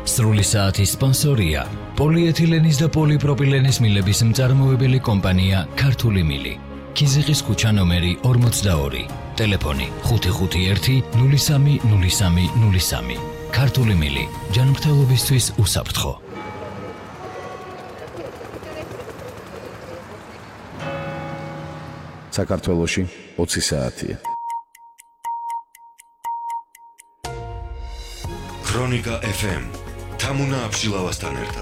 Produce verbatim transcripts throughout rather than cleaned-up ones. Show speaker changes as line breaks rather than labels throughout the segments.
სრული საათის სპონსორია პოლიეთილენის და პოლიპროპილენის მილების მწარმოებელი კომპანია ქართული მილი. ქიზიყის ქუჩა ნომერი ორმოცდაორი. ტელეფონი ხუთი ხუთი ერთი ნული სამი ნული სამი ნული სამი. ქართული მილი ჯანმრთელობისთვის უსაფრთხო.
საქართველოში ოცი საათია.
ქრონიკა ეფ ემ თამუნა აბშილავასთან ერთად.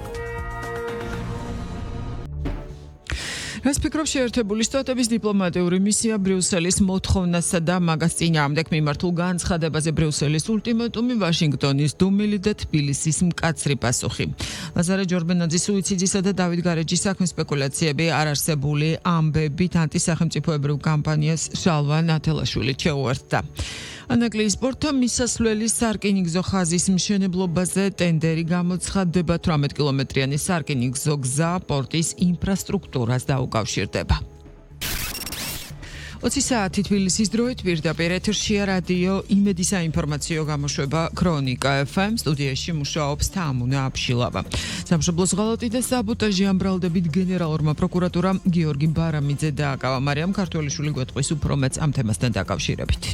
რას ფიქრობ შეერთებული შტატების დიპლომატიური მისია ბრიუსელის მოთხოვნასა და მაგას წინააღმდეგ მიმართულ განცხადებაზე ბრიუსელის ულტიმატუმი ვაშინგტონის დუმილი და თბილისის მკაცრი პასუხი. ლაზარე ჯორბენაძის სუიციდისა და დავით გარეჯის საქმის სპეკულაციები არარსებული ამბებით ანტისახელმწიფოებრივ კამპანიას შალვა ნათელაშვილი შეუერთდა. ანაკლიის პორტთან მისასვლელი სარკინიგზო ხაზის მშენებლობაზე ტენდერი გამოცხადდება. თვრამეტ კილომეტრიანი სარკინიგზო გზა პორტის ინფრასტრუქტურას დაუკავშირდება. ოცი საათი თბილისის დროით პირდაპირ ეთერშია რადიო იმედი საინფორმაციო გამოშვება ქრონიკა ეფ ემ. სტუდიაში მუშაობს თამუნა აბშილავა. სამშობლოს ღალატი და საბოტაჟი ამბრალდებით გენერალურმა პროკურატურამ გიორგი ბარამიძე დააკავა. მარიამ ქართველიშვილი გვეტყვის უფრო მეც ამ თემასთან დაკავშირებით.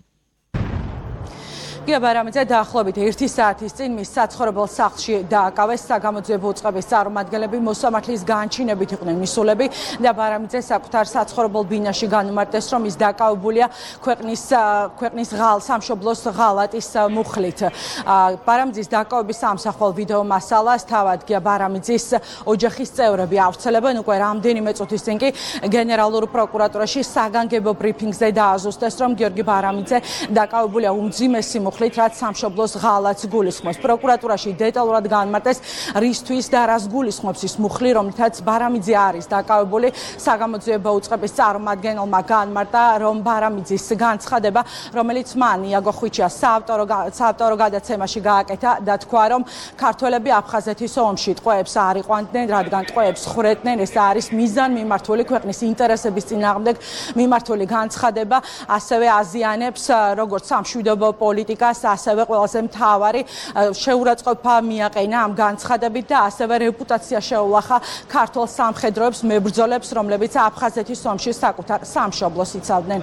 გია ბარამიძე დაახლოებით ერთი საათის წინ მის საცხოვრებელ სახლში დააკავეს. საგამოძიებო უწყების წარმომადგენლები მოსამართლის განჩინებით იყვნენ მისულები და ბარამიძე საკუთარ საცხოვრებელ ბინაში განმარტეს, რომ ის დაკავებულია ქვეყნის ქვეყნის ღალ სამშობლოს ღალატის მუხლით. ბარამიძის დაკავების სამსახვალ ვიდეო მასალას თავად გია ბარამიძის ოჯახის წევრები ავრცელებენ. უკვე რამდენიმე წუთის წინ კი გენერალურ პროკურატურაში საგანგებო ბრიფინგზე დააზუსტეს, რომ გიორგი ბარამიძე დაკავებულია უმძიმესი მუხლით, რაც სამშობლოს ღალატს გულისხმობს. პროკურატურაში დეტალურად განმარტეს, რისთვის და რას გულისხმობს ის მუხლი, რომლითაც ბარამიძე არის დაკავებული. საგამოძიებო უწყების წარმომადგენელმა განმარტა, რომ ბარამიძის განცხადება, რომელიც მან იაგო ხვიჩიას საავტორო საავტორო გადაცემაში გააკეთა და თქვა, რომ ქართველები აფხაზეთის ომში ტყვეებს არ იყვანდნენ, რადგან ტყვეებს ხრედნენ. ეს არის მიზანმიმართული ქვეყნის ინტერესების წინააღმდეგ მიმართული განცხადება. ასევე აზიანებს როგორც სამშვიდობო პოლიტიკას, ასევე ყველაზე მთავარი შეურაცხყოფა მიაყენა ამ განცხადებით და ასევე რეპუტაცია შეულახა ქართულ სამხედროებს, მებრძოლებს, რომლებიც აფხაზეთის ომში საკუთარ სამშობლოს იცავდნენ.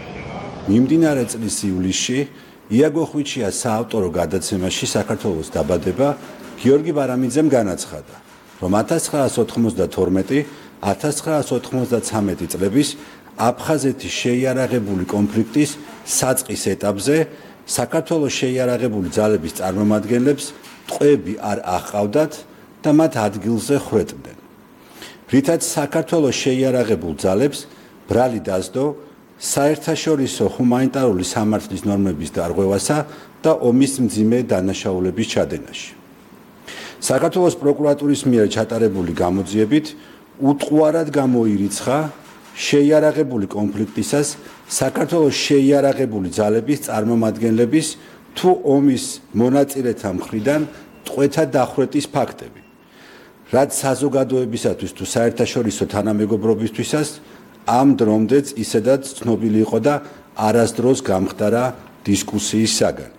მიმდინარე წლის ივლისში იაგო ხვიჩიას საავტორო გადაცემაში საქართველოს დაბადება გიორგი ბარამიძემ განაცხადა, რომ ათას ცხრაას ოთხმოცდათორმეტი ათას ცხრაას ოთხმოცდათვრამეტი წლების აფხაზეთის შეიარაღებული კონფლიქტის საწყის ეტაპზე საქართველოს შეიარაღებული ძალების წარმომადგენლებს ტყვეები არ აჰყავდათ და მათ ადგილზე ხრეტდნენ. რითაც საქართველოს შეიარაღებულ ძალებს ბრალი დასდო საერთაშორისო ჰუმანიტარული სამართლის ნორმების დარღვევასა და ომის მძიმე დანაშაულების ჩადენაში. საქართველოს პროკურატურის მიერ ჩატარებული გამოძიებით უტყუარად გამოირიცხა შეიარაღებული კონფლიქტისას საქართველოს შეიარაღებული ძალების წარმომადგენლების თუ ომის მონაწილეთა მხრიდან ტყვეთა დახვრეტის ფაქტები, რაც საზოგადოებისათვის თუ საერთაშორისო თანამეგობრობისთვისაც ამ დრომდეც ისედაც ცნობილი იყო და არასდროს გამხდარა დისკუსიის საგანი.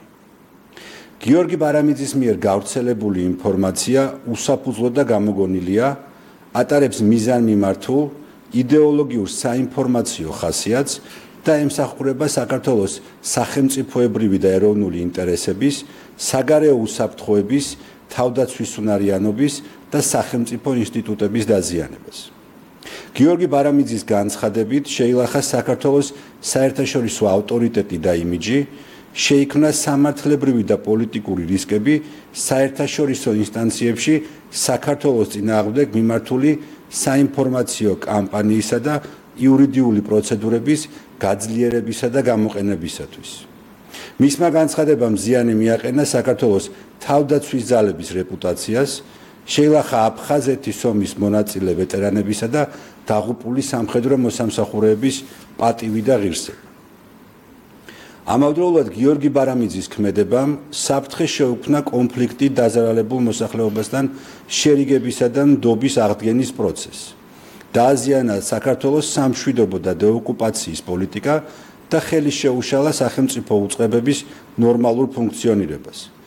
გიორგი ბარამიძის მიერ გავრცელებული ინფორმაცია უსაფუძვლო და გამოგონილია, ატარებს მიზანმიმართულ იდეოლოგიურ საინფორმაციო ხასიათს და ემსახურება საქართველოს სახელმწიფოებრივი და ეროვნული ინტერესების, საგარეო უსაფრთხოების, თავდაცვისუნარიანობის და სახელმწიფო ინსტიტუტების დაზიანებას. გიორგი ბარამიძის განცხადებით შეილახა საქართველოს საერთაშორისო ავტორიტეტი და იმიჯი, შეიქმნა სამართლებრივი და პოლიტიკური რისკები საერთაშორისო ინსტანციებში საქართველოს წინააღმდეგ მიმართული საინფორმაციო კამპანიისა და იურიდიული პროცედურების გაძლიერებისა და გამოყენებისათვის. მისმა განცხადებამ ზიანი მიაყენა საქართველოს თავდაცვის ძალების რეპუტაციას, შეილახა აფხაზეთის ომის მონაწილე ვეტერანებისა და დაღუპული სამხედრო მოსამსახურეების პატივი და ღირსება. ამავდროულად გიორგი ბარამიძის ქმედებამ საფრთხე შეუქმნა კონფლიქტით დაზარალებულ მოსახლეობასთან შერიგებისა და ნდობის აღდგენის პროცესი. დააზიანა საქართველოს სამშვიდობო და დეოკუპაციის პოლიტიკა და ხელი შეუშალა სახელმწიფო უწყებების ნორმალურ ფუნქციონირებას.